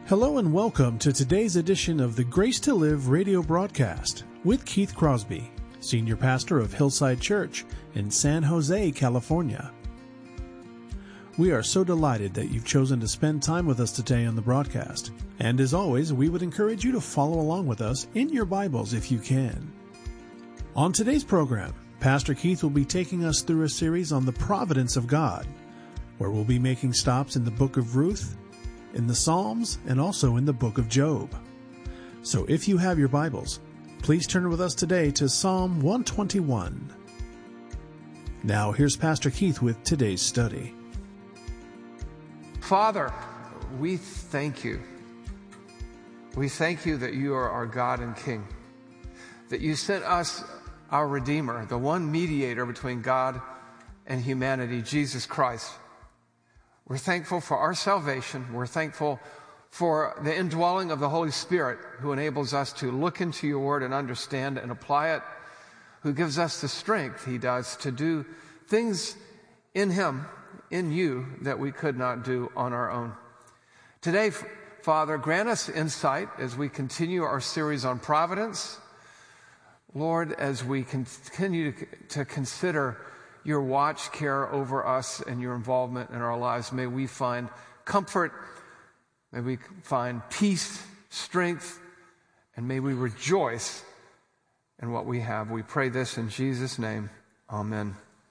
Hello and welcome to today's edition of the Grace to Live radio broadcast with Keith Crosby, Senior Pastor of Hillside Church in San Jose, California. We are so delighted that you've chosen to spend time with us today on the broadcast. And as always, we would encourage you to follow along with us in your Bibles if you can. On today's program, Pastor Keith will be taking us through a series on the providence of God, where we'll be making stops in the book of Ruth, in the Psalms, and also in the book of Job. So if you have your Bibles, please turn with us today to Psalm 121. Now here's Pastor Keith with today's study. Father, we thank you. We thank you that you are our God and King, that you sent us our Redeemer, the one mediator between God and humanity, Jesus Christ. We're thankful for our salvation. We're thankful for the indwelling of the Holy Spirit, who enables us to look into your word and understand and apply it, who gives us the strength, he does, to do things in him, in you, that we could not do on our own. Today, Father, grant us insight as we continue our series on providence. Lord, as we continue to consider your watch care over us and your involvement in our lives, may we find comfort, may we find peace, strength, and may we rejoice in what we have. We pray this in Jesus' name. Amen.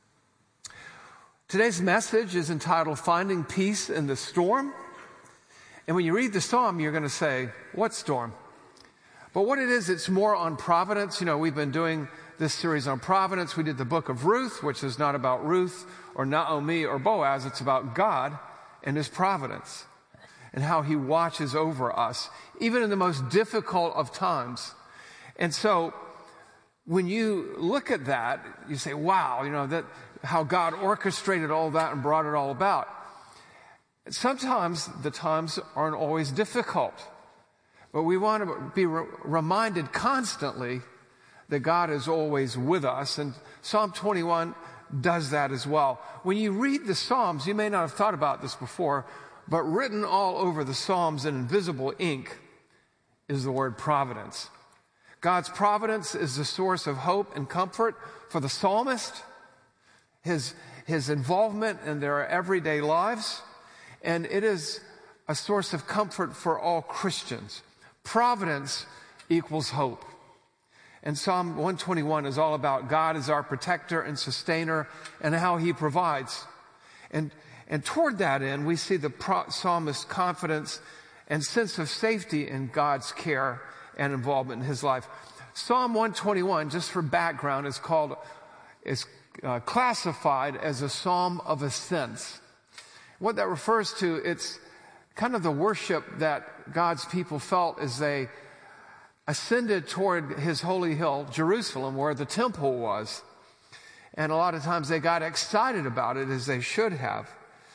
Today's message is entitled Finding Peace in the Storm. And when you read the psalm, you're going to say, what storm? But what it is, it's more on providence. You know, we've been doing this series on providence. We did the book of Ruth, which is not about Ruth or Naomi or Boaz. It's about God and his providence and how he watches over us, even in the most difficult of times. And so when you look at that, you say, wow, you know, that how God orchestrated all that and brought it all about. Sometimes the times aren't always difficult, but we want to be reminded constantly that God is always with us, and Psalm 21 does that as well. When you read the Psalms, you may not have thought about this before, but written all over the Psalms in invisible ink is the word providence. God's providence is the source of hope and comfort for the psalmist, his involvement in their everyday lives, and it is a source of comfort for all Christians. Providence equals hope. And Psalm 121 is all about God as our protector and sustainer and how he provides. And toward that end, we see the psalmist's confidence and sense of safety in God's care and involvement in his life. Psalm 121, just for background, is classified as a psalm of ascents. What that refers to, it's kind of the worship that God's people felt as they ascended toward his holy hill, Jerusalem, where the temple was. And a lot of times they got excited about it, as they should have.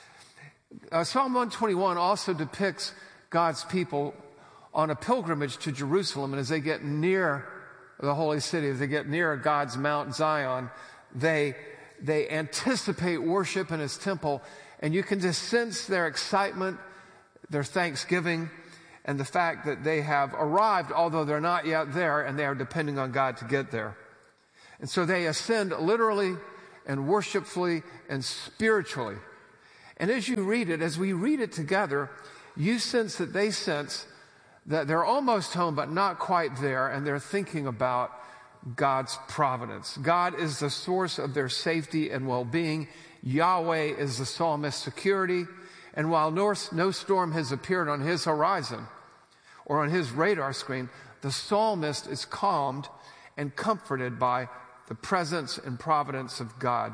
Psalm 121 also depicts God's people on a pilgrimage to Jerusalem. And as they get near the holy city, as they get near God's Mount Zion, they anticipate worship in his temple. And you can just sense their excitement, their thanksgiving, and the fact that they have arrived, although they're not yet there, and they are depending on God to get there. And so they ascend literally and worshipfully and spiritually. And as you read it, as we read it together, you sense that they sense that they're almost home, but not quite there, and they're thinking about God's providence. God is the source of their safety and well-being. Yahweh is the psalmist's security. And while no storm has appeared on his horizon or on his radar screen, the psalmist is calmed and comforted by the presence and providence of God.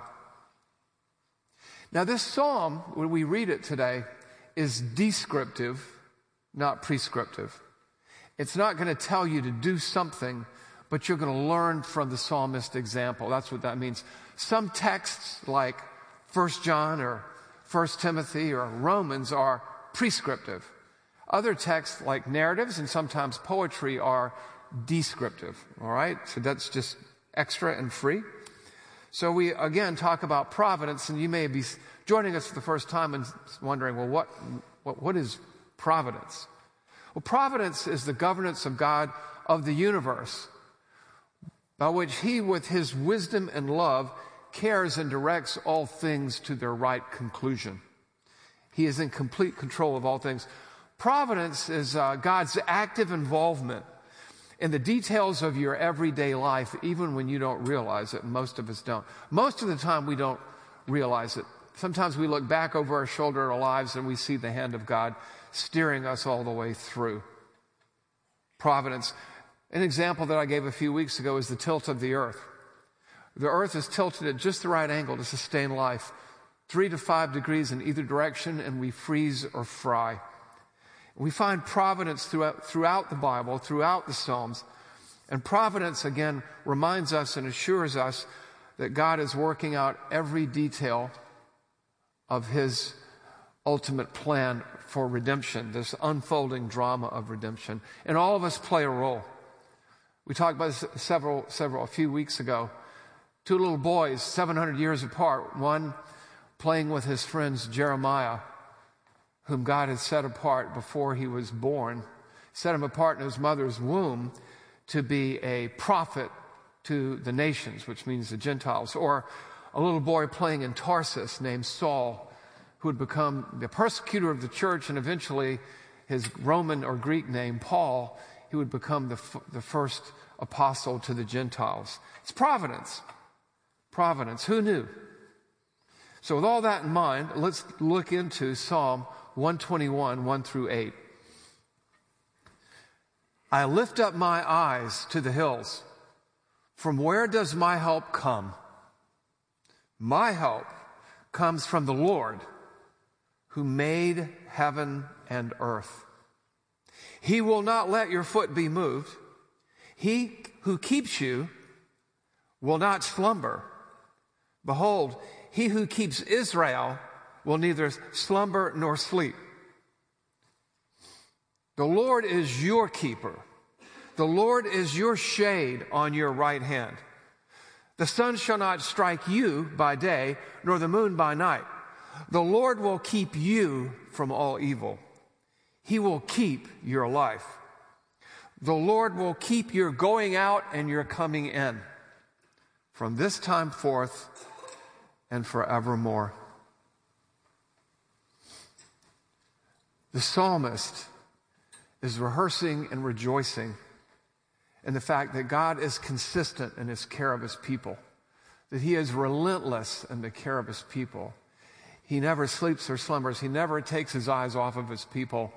Now, this psalm, when we read it today, is descriptive, not prescriptive. It's not going to tell you to do something, but you're going to learn from the psalmist's example. That's what that means. Some texts, like 1 John or 1 Timothy or Romans, are prescriptive. Other texts, like narratives and sometimes poetry, are descriptive. All right? So that's just extra and free. So we, again, talk about providence, and you may be joining us for the first time and wondering, well, what is providence? Well, providence is the governance of God of the universe, by which he, with his wisdom and love, cares and directs all things to their right conclusion. He is in complete control of all things. Providence is God's active involvement in the details of your everyday life, even when you don't realize it. Most of us don't. Most of the time, we don't realize it. Sometimes we look back over our shoulder at our lives and we see the hand of God steering us all the way through. Providence. An example that I gave a few weeks ago is the tilt of the earth. The earth is tilted at just the right angle to sustain life, 3 to 5 degrees in either direction, and we freeze or fry. We find providence throughout the Bible, throughout the Psalms. And providence, again, reminds us and assures us that God is working out every detail of his ultimate plan for redemption, this unfolding drama of redemption. And all of us play a role. We talked about this a few weeks ago. 2 little boys, 700 years apart, one playing with his friends Jeremiah, whom God had set apart before he was born, set him apart in his mother's womb to be a prophet to the nations, which means the Gentiles. Or a little boy playing in Tarsus named Saul, who would become the persecutor of the church, and eventually his Roman or Greek name, Paul, he would become the first apostle to the Gentiles. It's providence. Providence. Who knew? So with all that in mind, let's look into Psalm 121, 1 through 8. I lift up my eyes to the hills. From where does my help come? My help comes from the Lord, who made heaven and earth. He will not let your foot be moved. He who keeps you will not slumber. Behold, he who keeps Israel will neither slumber nor sleep. The Lord is your keeper. The Lord is your shade on your right hand. The sun shall not strike you by day, nor the moon by night. The Lord will keep you from all evil. He will keep your life. The Lord will keep your going out and your coming in from this time forth and forevermore. The psalmist is rehearsing and rejoicing in the fact that God is consistent in his care of his people, that he is relentless in the care of his people. He never sleeps or slumbers. He never takes his eyes off of his people.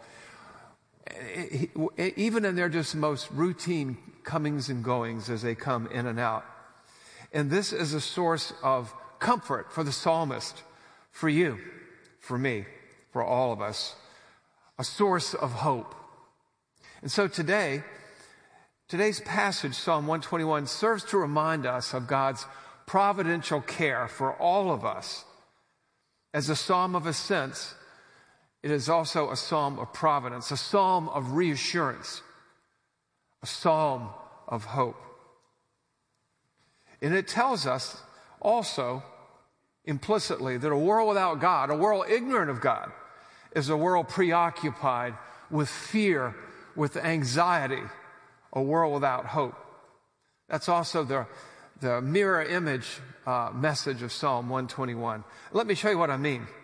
Even in their just most routine comings and goings as they come in and out. And this is a source of comfort for the psalmist, for you, for me, for all of us. A source of hope. And so today's passage, Psalm 121, serves to remind us of God's providential care for all of us. As a psalm of ascents, it is also a psalm of providence, a psalm of reassurance, a psalm of hope. And it tells us also implicitly that a world without God, a world ignorant of God, is a world preoccupied with fear, with anxiety, a world without hope. That's also the mirror image message of Psalm 121. Let me show you what I mean.